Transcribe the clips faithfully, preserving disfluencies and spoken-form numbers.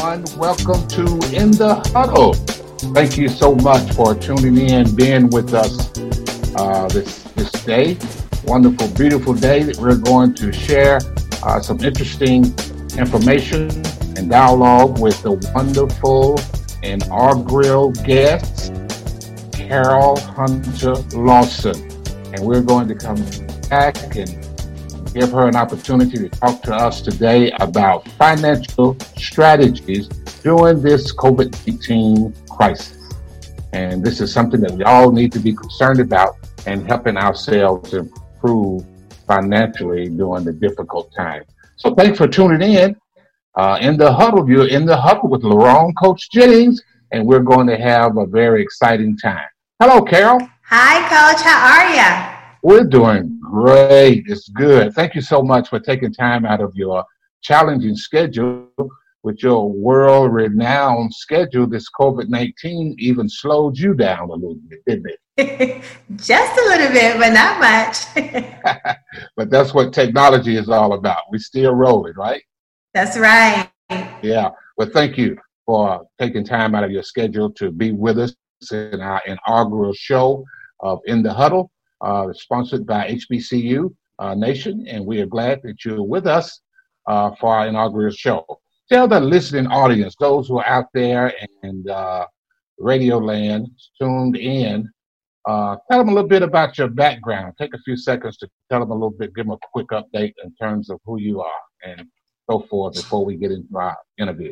everyone. Welcome to In the Huddle. Thank you so much for tuning in, being with us uh, this this day. Wonderful, beautiful day that we're going to share uh, some interesting information and dialogue with the wonderful and inaugural guest, Carol Hunter Lawson. And we're going to come back and give her an opportunity to talk to us today about financial strategies during this COVID nineteen crisis. And this is something that we all need to be concerned about and helping ourselves improve financially during the difficult time. So thanks for tuning in. Uh, in the huddle, you're in the huddle with Lerone Coach Jennings, and we're going to have a very exciting time. Hello, Carol. Hi, Coach. How are you? We're doing great. It's good. Thank you so much for taking time out of your challenging schedule with your world-renowned schedule. This COVID nineteen even slowed you down a little bit, didn't it? Just a little bit, but not much. But that's what technology is all about. We're still rolling, right? That's right. Yeah. Well, thank you for taking time out of your schedule to be with us in our inaugural show of In the Huddle. Uh, sponsored by H B C U uh, Nation, and we are glad that you're with us uh, for our inaugural show. Tell the listening audience, those who are out there and uh, Radio Land tuned in, uh, tell them a little bit about your background. Take a few seconds to tell them a little bit, give them a quick update in terms of who you are and so forth before we get into our interview.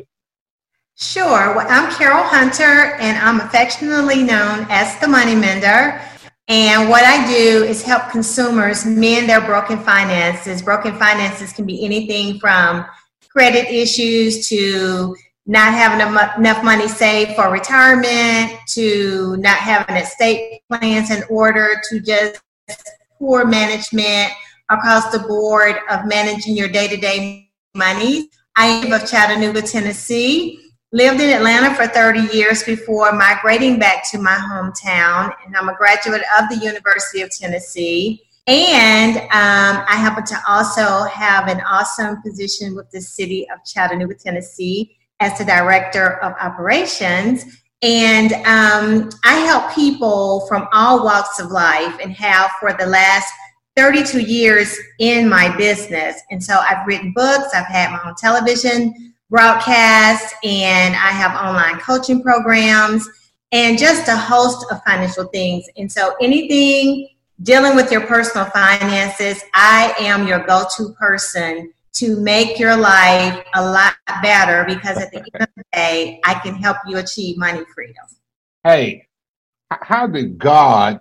Sure. Well, I'm Carol Hunter, and I'm affectionately known as the Money Mender. And what I do is help consumers mend their broken finances. Broken finances can be anything from credit issues to not having enough money saved for retirement, to not having estate plans in order, to just poor management across the board of managing your day-to-day money. I am of Chattanooga, Tennessee. Lived in Atlanta for thirty years before migrating back to my hometown, and I'm a graduate of the University of Tennessee. And um, I happen to also have an awesome position with the city of Chattanooga, Tennessee, as the Director of Operations. And um, I help people from all walks of life and have for the last thirty-two years in my business. And so I've written books, I've had my own television broadcasts, and I have online coaching programs and just a host of financial things. And so anything dealing with your personal finances, I am your go-to person to make your life a lot better, because at the end of the day, I can help you achieve money freedom. Hey, how did God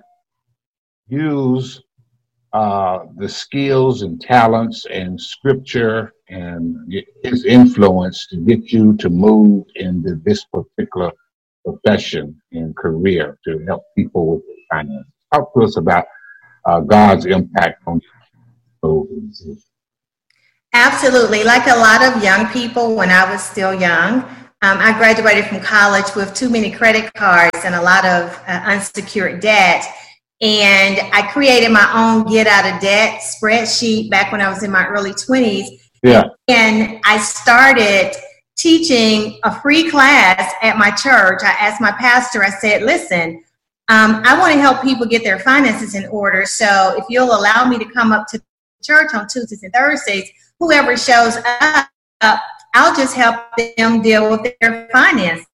use uh, the skills and talents and scripture and his influence to get you to move into this particular profession and career to help people with their finances? Talk to us about uh, God's impact on you. Absolutely. Like a lot of young people, when I was still young, um, I graduated from college with too many credit cards and a lot of uh, unsecured debt. And I created my own get out of debt spreadsheet back when I was in my early twenties. Yeah. And I started teaching a free class at my church. I asked my pastor, I said, listen, um, I want to help people get their finances in order. So if you'll allow me to come up to church on Tuesdays and Thursdays, whoever shows up, I'll just help them deal with their finances.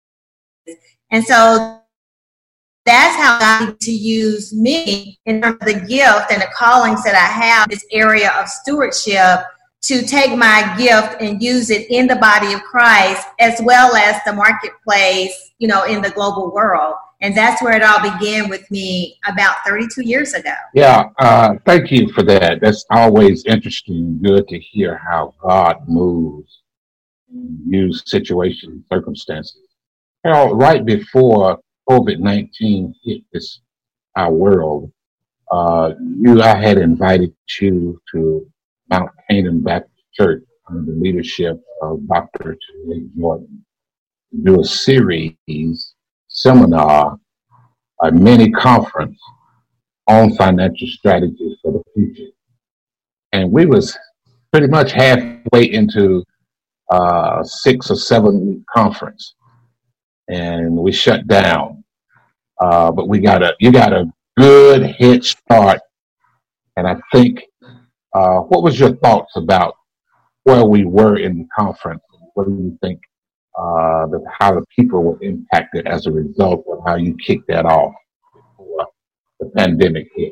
And so that's how I need to use me in terms of the gift and the callings that I have in this area of stewardship, to take my gift and use it in the body of Christ, as well as the marketplace, you know, in the global world. And that's where it all began with me about thirty-two years ago. Yeah, uh, thank you for that. That's always interesting, good to hear how God moves, use situations, circumstances. Carol, right before COVID nineteen hit this our world, uh, you, I had invited you to Mount Canaan Baptist Church under the leadership of Doctor Terry Jordan to do a series, seminar, a mini conference on financial strategies for the future. And we was pretty much halfway into uh, six or seven week conference, and we shut down. Uh, but we got a you got a good head start, and I think. Uh, what was your thoughts about where we were in the conference? What do you think? Uh, the, how the people were impacted as a result of how you kicked that off before the pandemic hit?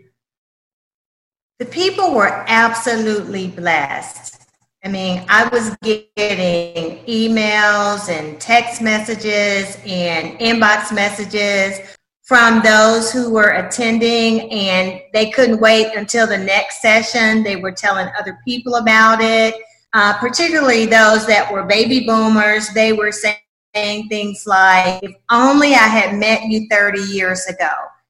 The people were absolutely blessed. I mean, I was getting emails and text messages and inbox messages from those who were attending, and they couldn't wait until the next session. They were telling other people about it, uh, particularly those that were baby boomers. They were saying things like, if only I had met you thirty years ago.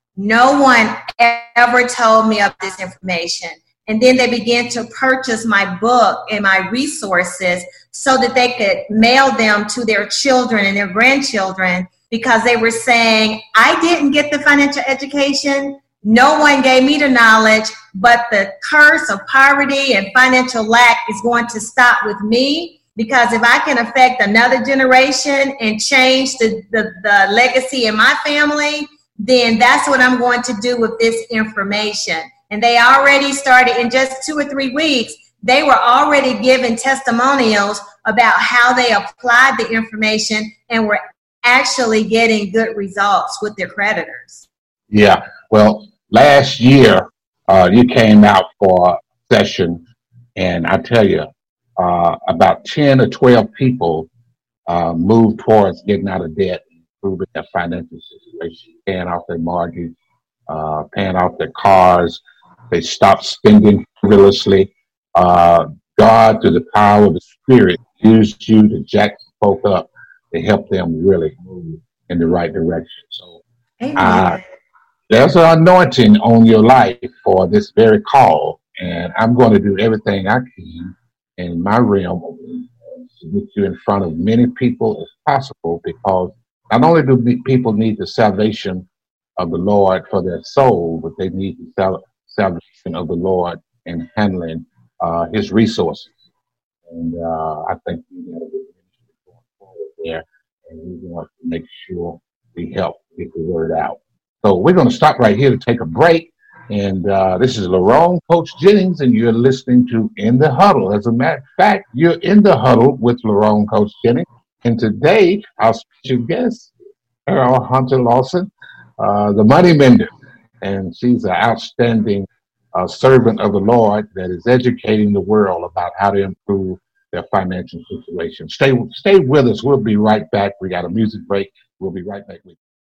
No one ever told me of this information. And then they began to purchase my book and my resources so that they could mail them to their children and their grandchildren, because they were saying, I didn't get the financial education. No one gave me the knowledge, but the curse of poverty and financial lack is going to stop with me, because if I can affect another generation and change the, the, the legacy in my family, then that's what I'm going to do with this information. And they already started in just two or three weeks. They were already giving testimonials about how they applied the information and were actually getting good results with their creditors. Yeah. Well, last year, uh, you came out for a session, and I tell you, uh, about ten or twelve people uh, moved towards getting out of debt, improving their financial situation, paying off their mortgage, uh, paying off their cars. They stopped spending frivolously. Uh, God, through the power of the Spirit, used you to jack folk up to help them really move in the right direction. So uh, there's an anointing on your life for this very call, and I'm going to do everything I can in my realm to get you in front of many people as possible, because not only do people need the salvation of the Lord for their soul, but they need the sal- salvation of the Lord in handling uh, his resources. And uh, I think we got a good ministry going forward there, and we want to make sure we help get the word out. So we're going to stop right here to take a break. And uh, this is Lerone Coach Jennings, and you're listening to In the Huddle. As a matter of fact, you're in the huddle with Lerone Coach Jennings. And today, our special guest, Carol Hunter Lawson, uh, the money mender. And she's an outstanding uh, servant of the Lord that is educating the world about how to improve their financial situation. Stay, stay with us. We'll be right back. We got a music break. We'll be right back with you.